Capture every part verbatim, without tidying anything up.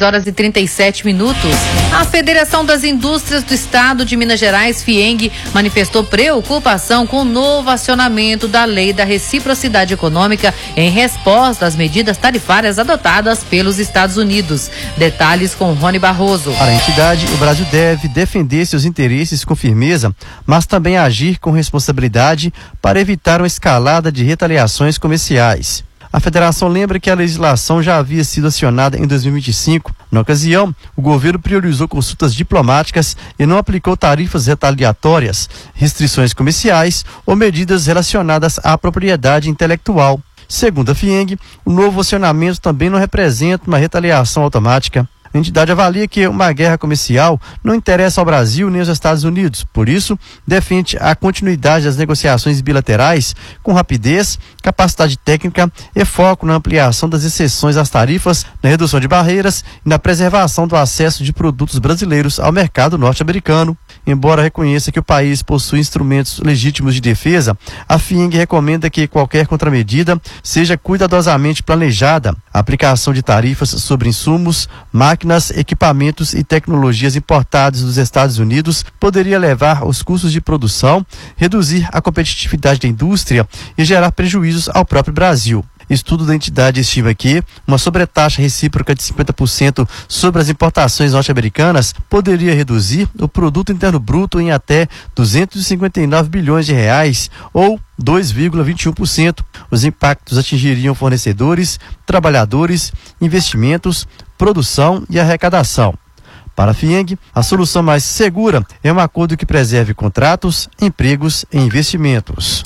horas e trinta e sete minutos. A Federação das Indústrias do Estado de Minas Gerais, FIENG, manifestou preocupação com o novo acionamento da Lei da Reciprocidade Econômica em resposta às medidas tarifárias adotadas pelos Estados Unidos. Detalhes com Rony Barroso. Para a entidade, o Brasil deve defender seus interesses com firmeza, mas também agir com responsabilidade para evitar uma escalada de retaliações comerciais. A federação lembra que a legislação já havia sido acionada em dois mil e vinte e cinco. Na ocasião, o governo priorizou consultas diplomáticas e não aplicou tarifas retaliatórias, restrições comerciais ou medidas relacionadas à propriedade intelectual. Segundo a FIENG, o novo acionamento também não representa uma retaliação automática. A entidade avalia que uma guerra comercial não interessa ao Brasil nem aos Estados Unidos. Por isso, defende a continuidade das negociações bilaterais com rapidez, capacidade técnica e foco na ampliação das exceções às tarifas, na redução de barreiras e na preservação do acesso de produtos brasileiros ao mercado norte-americano. Embora reconheça que o país possui instrumentos legítimos de defesa, a FIENG recomenda que qualquer contramedida seja cuidadosamente planejada. A aplicação de tarifas sobre insumos, máquinas, equipamentos e tecnologias importados dos Estados Unidos poderia levar os custos de produção, reduzir a competitividade da indústria e gerar prejuízos ao próprio Brasil. Estudo da entidade estima que uma sobretaxa recíproca de cinquenta por cento sobre as importações norte-americanas poderia reduzir o produto interno bruto em até duzentos e cinquenta e nove bilhões de reais, ou dois vírgula vinte e um por cento. Os impactos atingiriam fornecedores, trabalhadores, investimentos, produção e arrecadação. Para a FIENG, a solução mais segura é um acordo que preserve contratos, empregos e investimentos.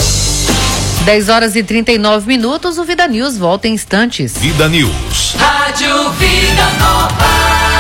dez horas e trinta e nove minutos, o Vida News volta em instantes. Vida News. Rádio Vida Nova.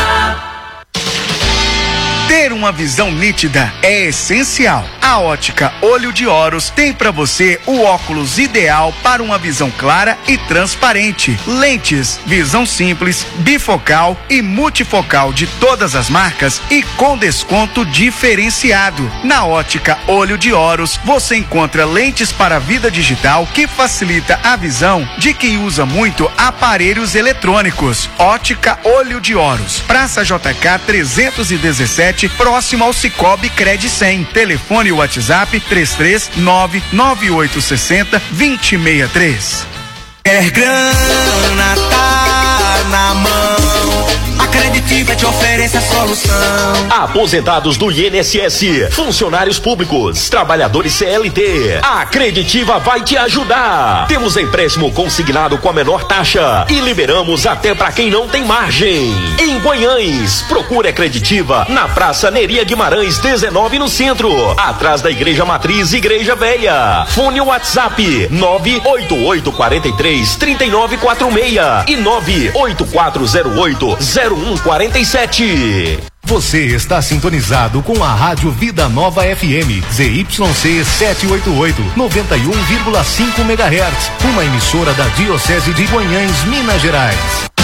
Ter uma visão nítida é essencial. A Ótica Olho de Horus tem para você o óculos ideal para uma visão clara e transparente. Lentes, visão simples, bifocal e multifocal de todas as marcas e com desconto diferenciado. Na Ótica Olho de Horus, você encontra lentes para a vida digital que facilita a visão de quem usa muito aparelhos eletrônicos. Ótica Olho de Horus, Praça J K trezentos e dezessete, próximo ao Cicobi Cred cem. Telefone e WhatsApp três três nove nove oito seis zero dois zero seis três. É grana, tá na mão. A Creditiva te oferece a solução. Aposentados do I N S S, funcionários públicos, trabalhadores C L T. A Creditiva vai te ajudar. Temos empréstimo consignado com a menor taxa e liberamos até para quem não tem margem. Em Guanhães, procure a Creditiva na Praça Neria Guimarães dezenove no centro, atrás da Igreja Matriz Igreja Véia. Fone WhatsApp nove oito oito quatro três três nove quatro seis e nove oito quatro zero oito zero um quatro sete. Você está sintonizado com a Rádio Vida Nova F M, Z Y C setecentos e oitenta e oito, noventa e um vírgula cinco megahertz, uma emissora da Diocese de Guanhães, Minas Gerais.